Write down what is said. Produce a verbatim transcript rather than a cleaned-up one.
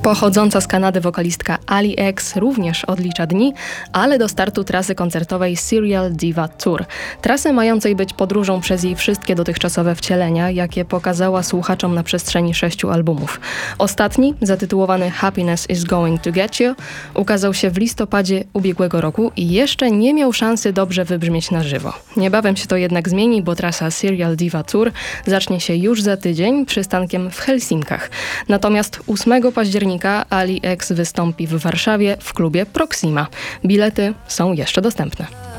Pochodząca z Kanady wokalistka Ali X również odlicza dni, ale do startu trasy koncertowej Serial Diva Tour. Trasy mającej być podróżą przez jej wszystkie dotychczasowe wcielenia, jakie pokazała słuchaczom na przestrzeni sześciu albumów. Ostatni, zatytułowany Happiness is Going to Get You, ukazał się w listopadzie ubiegłego roku i jeszcze nie miał szansy dobrze wybrzmieć na żywo. Niebawem się to jednak zmieni, bo trasa Serial Diva Tour zacznie się już za tydzień przystankiem w Helsinkach. Natomiast ósmego października Ali X wystąpi w Warszawie w klubie Proxima. Bilety są jeszcze dostępne.